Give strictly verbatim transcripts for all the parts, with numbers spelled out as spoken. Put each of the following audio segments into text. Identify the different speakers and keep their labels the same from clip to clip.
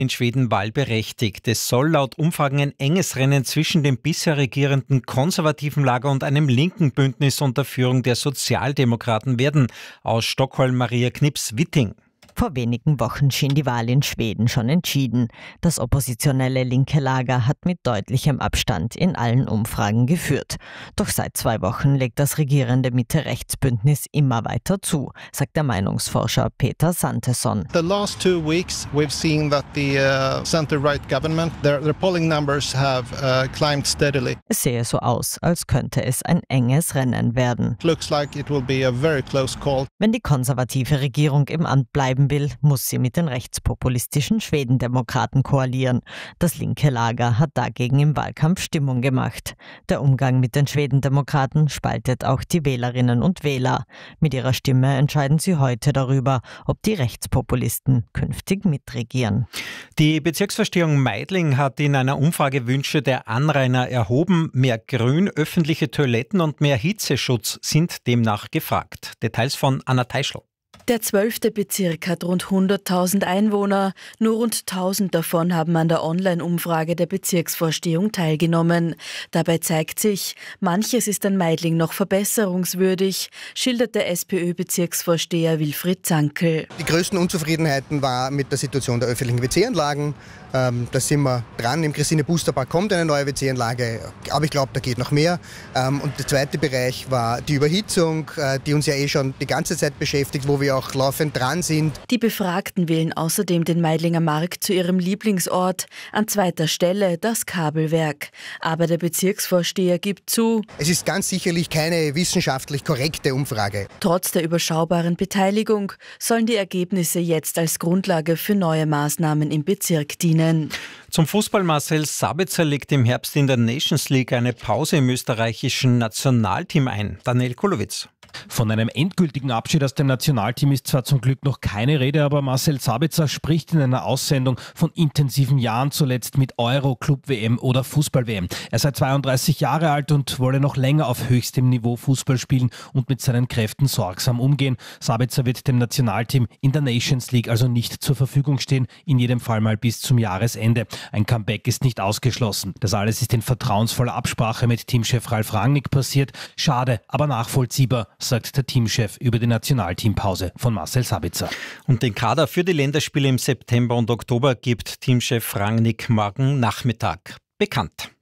Speaker 1: in Schweden wahlberechtigt. Es soll laut Umfragen ein enges Rennen zwischen dem bisher regierenden konservativen Lager und einem linken Bündnis unter Führung der Sozialdemokraten werden. Aus Stockholm Maria Knips-Witting.
Speaker 2: Vor wenigen Wochen schien die Wahl in Schweden schon entschieden. Das oppositionelle linke Lager hat mit deutlichem Abstand in allen Umfragen geführt. Doch seit zwei Wochen legt das regierende Mitte-Rechts-Bündnis immer weiter zu, sagt der Meinungsforscher Peter Santesson.
Speaker 3: The last two weeks we've seen that the uh, center-right government, their, their polling numbers have uh, climbed steadily.
Speaker 2: Es sehe so aus, als könnte es ein enges Rennen werden.
Speaker 3: It looks like it will be a very close call.
Speaker 2: Wenn die konservative Regierung im Amt bleiben will, muss sie mit den rechtspopulistischen Schwedendemokraten koalieren. Das linke Lager hat dagegen im Wahlkampf Stimmung gemacht. Der Umgang mit den Schwedendemokraten spaltet auch die Wählerinnen und Wähler. Mit ihrer Stimme entscheiden sie heute darüber, ob die Rechtspopulisten künftig mitregieren.
Speaker 1: Die Bezirksvorstehung Meidling hat in einer Umfrage Wünsche der Anrainer erhoben. Mehr Grün, öffentliche Toiletten und mehr Hitzeschutz sind demnach gefragt. Details von Anna Teischl.
Speaker 4: Der zwölfte Bezirk hat rund hunderttausend Einwohner. Nur rund tausend davon haben an der Online-Umfrage der Bezirksvorstehung teilgenommen. Dabei zeigt sich, manches ist an Meidling noch verbesserungswürdig, schildert der SPÖ-Bezirksvorsteher Wilfried Zankel.
Speaker 5: Die größten Unzufriedenheiten war mit der Situation der öffentlichen W C-Anlagen. Ähm, da sind wir dran. Im Christine-Buster-Park kommt eine neue W C-Anlage, aber ich glaube, da geht noch mehr. Ähm, und der zweite Bereich war die Überhitzung, äh, die uns ja eh schon die ganze Zeit beschäftigt, wo wir auch laufend dran sind.
Speaker 4: Die Befragten wählen außerdem den Meidlinger Markt zu ihrem Lieblingsort. An zweiter Stelle das Kabelwerk. Aber der Bezirksvorsteher gibt zu:
Speaker 5: Es ist ganz sicherlich keine wissenschaftlich korrekte Umfrage.
Speaker 4: Trotz der überschaubaren Beteiligung sollen die Ergebnisse jetzt als Grundlage für neue Maßnahmen im Bezirk dienen.
Speaker 1: Zum Fußball: Marcel Sabitzer legt im Herbst in der Nations League eine Pause im österreichischen Nationalteam ein. Daniel Kulowitz.
Speaker 6: Von einem endgültigen Abschied aus dem Nationalteam ist zwar zum Glück noch keine Rede, aber Marcel Sabitzer spricht in einer Aussendung von intensiven Jahren, zuletzt mit Euro, Club-W M oder Fußball-W M. Er sei zweiunddreißig Jahre alt und wolle noch länger auf höchstem Niveau Fußball spielen und mit seinen Kräften sorgsam umgehen. Sabitzer wird dem Nationalteam in der Nations League also nicht zur Verfügung stehen, in jedem Fall mal bis zum Jahresende. Ein Comeback ist nicht ausgeschlossen. Das alles ist in vertrauensvoller Absprache mit Teamchef Ralf Rangnick passiert. Schade, aber nachvollziehbar, sagt der Teamchef über die Nationalteampause von Marcel Sabitzer.
Speaker 1: Und den Kader für die Länderspiele im September und Oktober gibt Teamchef Rangnick morgen Nachmittag bekannt.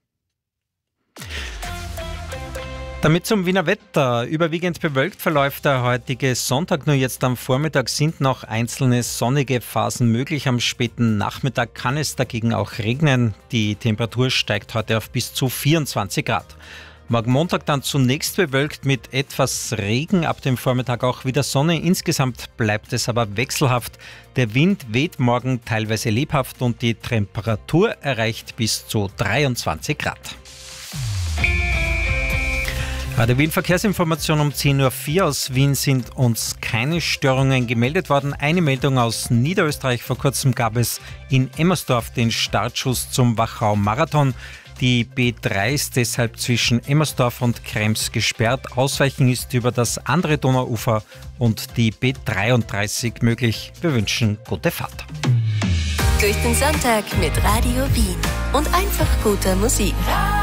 Speaker 1: Damit zum Wiener Wetter. Überwiegend bewölkt verläuft der heutige Sonntag. Nur jetzt am Vormittag sind noch einzelne sonnige Phasen möglich. Am späten Nachmittag kann es dagegen auch regnen. Die Temperatur steigt heute auf bis zu vierundzwanzig Grad. Morgen Montag dann zunächst bewölkt mit etwas Regen, ab dem Vormittag auch wieder Sonne. Insgesamt bleibt es aber wechselhaft. Der Wind weht morgen teilweise lebhaft und die Temperatur erreicht bis zu dreiundzwanzig Grad. Radio Wien Verkehrsinformation um zehn Uhr vier. Aus Wien sind uns keine Störungen gemeldet worden. Eine Meldung aus Niederösterreich. Vor kurzem gab es in Emmersdorf den Startschuss zum Wachau-Marathon. Die B drei ist deshalb zwischen Emmersdorf und Krems gesperrt. Ausweichen ist über das andere Donauufer und die B dreiunddreißig möglich. Wir wünschen gute Fahrt.
Speaker 7: Durch den Sonntag mit Radio Wien und einfach guter Musik.